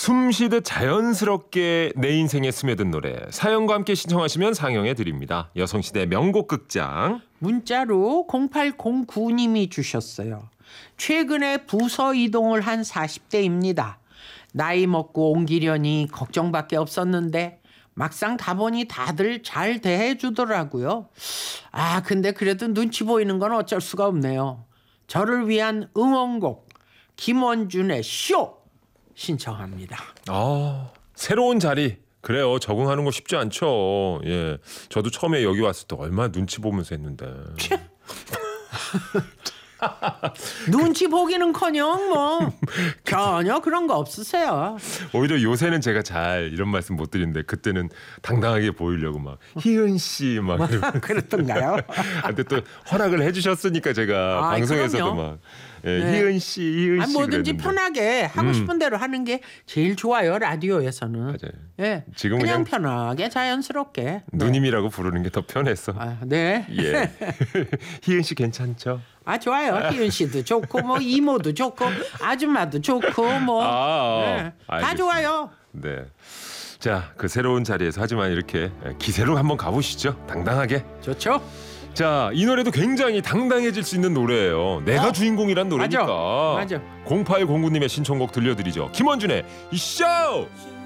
숨쉬듯 자연스럽게 내 인생에 스며든 노래 사연과 함께 신청하시면 상영해 드립니다. 여성시대 명곡 극장. 문자로 0809님이 주셨어요. 최근에 부서 이동을 한 40대입니다. 나이 먹고 옮기려니 걱정밖에 없었는데 막상 가보니 다들 잘 대해주더라고요. 근데 그래도 눈치 보이는 건 어쩔 수가 없네요. 저를 위한 응원곡 김원준의 쇼 신청합니다. 새로운 자리. 그래요. 적응하는 거 쉽지 않죠. 예, 저도 처음에 여기 왔을 때 얼마나 눈치 보면서 했는데. 눈치 보기는커녕 뭐 전혀 그런 거 없으세요. 오히려 요새는 제가 잘 이런 말씀 못 드리는데 그때는 당당하게 보이려고 막 희은 씨 막 그랬던가요? 근데 또 허락을 해주셨으니까 제가 방송에서도 그럼요. 막 희은 씨 뭐든지 그랬는데. 편하게 하고 싶은 대로 하는 게 제일 좋아요. 라디오에서는. 맞아요. 예, 지금은 그냥 그냥 편하게 자연스럽게. 네. 누님이라고 부르는 게 더 편했어. 네. 예. 희은 씨 괜찮죠? 좋아요. 희은 씨도 좋고 뭐 이모도 좋고 아줌마도 좋고 뭐 다 알겠습니다. 좋아요. 네. 자, 그 새로운 자리에서 하지만 이렇게 기세로 한번 가보시죠. 당당하게. 좋죠? 자, 이 노래도 굉장히 당당해질 수 있는 노래예요. 내가 주인공이란 노래니까. 맞아. 0809님의 신청곡 들려드리죠. 김원준의 이 쇼!